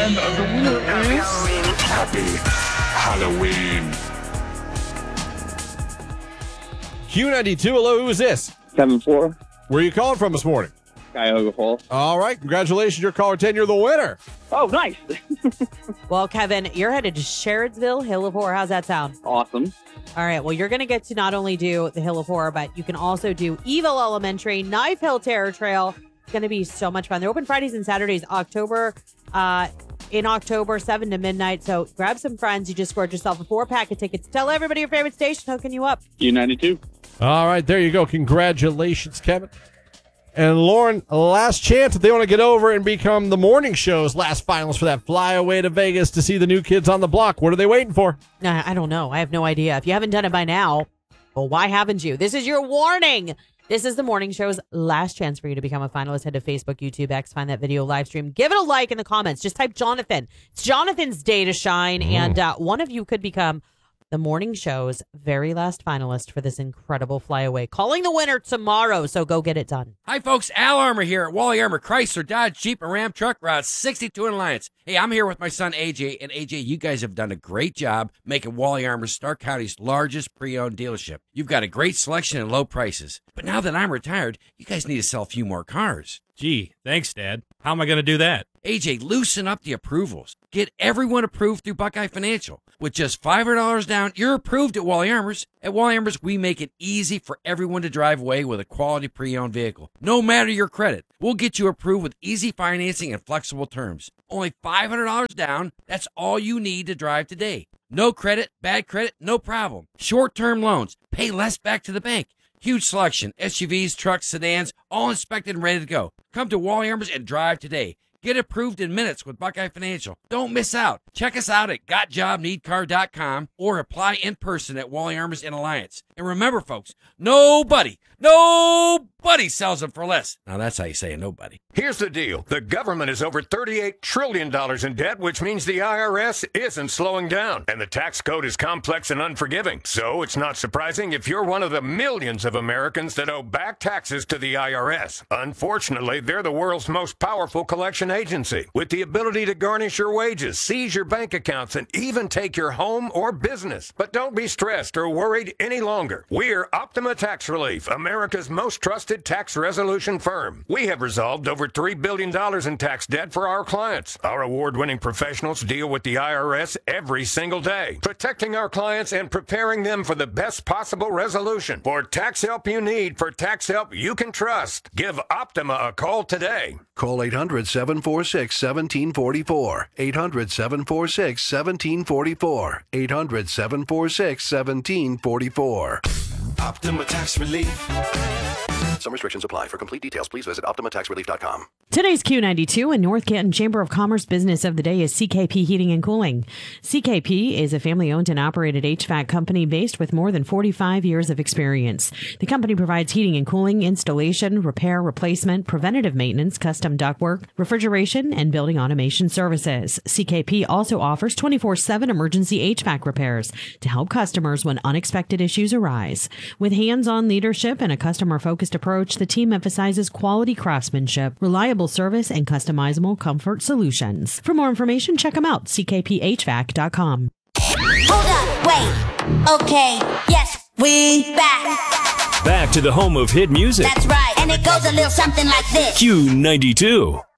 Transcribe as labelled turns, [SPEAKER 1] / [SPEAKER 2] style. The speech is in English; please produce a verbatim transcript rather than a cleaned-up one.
[SPEAKER 1] And the winner is... Happy Halloween.
[SPEAKER 2] Q ninety-two, hello, who is this?
[SPEAKER 3] seven four.
[SPEAKER 2] Where are you calling from this morning?
[SPEAKER 3] Cuyahoga Falls.
[SPEAKER 2] All right, congratulations, you're caller ten, you're the winner.
[SPEAKER 3] Oh, nice.
[SPEAKER 4] Well, Kevin, you're headed to Sherrodsville, Hill of Horror. How's that sound?
[SPEAKER 3] Awesome.
[SPEAKER 4] All right, well, you're going to get to not only do the Hill of Horror, but you can also do Evil Elementary, Knife Hill Terror Trail. It's going to be so much fun. They're open Fridays and Saturdays, October, uh, in October, seven to midnight. So grab some friends. You just scored yourself a four-pack of tickets. Tell everybody your favorite station, hooking you up.
[SPEAKER 3] Q ninety-two.
[SPEAKER 2] All right, there you go. Congratulations, Kevin. And Lauren, last chance if they want to get over and become the morning show's last finalists for that fly away to Vegas to see the new kids on the block. What are they waiting for?
[SPEAKER 4] Uh, I don't know. I have no idea. If you haven't done it by now, well, why haven't you? This is your warning. This is the morning show's last chance for you to become a finalist. Head to Facebook, YouTube, X, find that video live stream. Give it a like in the comments. Just type Jonathan. It's Jonathan's day to shine, mm. and uh, one of you could become the morning show's very last finalist for this incredible flyaway. Calling the winner tomorrow, so go get it done.
[SPEAKER 5] Hi, folks. Al Armour here at Wally Armour Chrysler, Dodge, Jeep, and Ram Truck Route sixty-two in Alliance. Hey, I'm here with my son, A J, and A J, you guys have done a great job making Wally Armour Stark County's largest pre-owned dealership. You've got a great selection and low prices. But now that I'm retired, you guys need to sell a few more cars.
[SPEAKER 6] Gee, thanks, Dad. How am I going to do that?
[SPEAKER 5] A J, loosen up the approvals. Get everyone approved through Buckeye Financial. With just five hundred dollars down, you're approved at Wally Armour's. At Wally Armour's, we make it easy for everyone to drive away with a quality pre-owned vehicle. No matter your credit, we'll get you approved with easy financing and flexible terms. Only five hundred dollars down, that's all you need to drive today. No credit, bad credit, no problem. Short-term loans, pay less back to the bank. Huge selection, S U Vs, trucks, sedans, all inspected and ready to go. Come to Wally Armour's and drive today. Get approved in minutes with Buckeye Financial. Don't miss out. Check us out at got job need car dot com or apply in person at Wally Armour's in Alliance. And remember, folks, nobody, nobody sells them for less. Now, that's how you say nobody.
[SPEAKER 7] Here's the deal. The government is over thirty-eight trillion dollars in debt, which means the I R S isn't slowing down. And the tax code is complex and unforgiving. So it's not surprising if you're one of the millions of Americans that owe back taxes to the I R S. Unfortunately, they're the world's most powerful collection agency, with the ability to garnish your wages, seize your bank accounts, and even take your home or business. But don't be stressed or worried any longer. We're Optima Tax Relief, America's most trusted tax resolution firm. We have resolved over three billion dollars in tax debt for our clients. Our award-winning professionals deal with the I R S every single day, protecting our clients and preparing them for the best possible resolution. For tax help you need, for tax help you can trust, give Optima a call today.
[SPEAKER 8] Call eight hundred, seven four six, one seven four four. eight hundred, seven four six, one seven four four. eight hundred, seven four six, one seven four four.
[SPEAKER 1] Optima Tax Relief.
[SPEAKER 8] Some restrictions apply. For complete details, please visit optima tax relief dot com.
[SPEAKER 4] Today's Q ninety-two and North Canton Chamber of Commerce business of the day is C K P Heating and Cooling. C K P is a family-owned and operated H V A C company based with more than forty-five years of experience. The company provides heating and cooling, installation, repair, replacement, preventative maintenance, custom ductwork, refrigeration, and building automation services. C K P also offers twenty-four seven emergency H V A C repairs to help customers when unexpected issues arise. With hands-on leadership and a customer-focused approach, the team emphasizes quality craftsmanship, reliable service, and customizable comfort solutions. For more information, check them out, c k p h v a c dot com.
[SPEAKER 9] Hold up, wait, okay, yes, we back.
[SPEAKER 6] Back to the home of hit music.
[SPEAKER 9] That's right, and it goes a little something like this.
[SPEAKER 6] Q ninety-two.